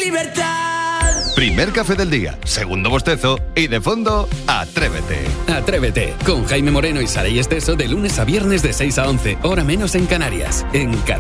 libertad. Primer café del día, segundo bostezo y de fondo, Atrévete. Atrévete, con Jaime Moreno y Saray Esteso de lunes a viernes de 6 a 11, hora menos en Canarias, en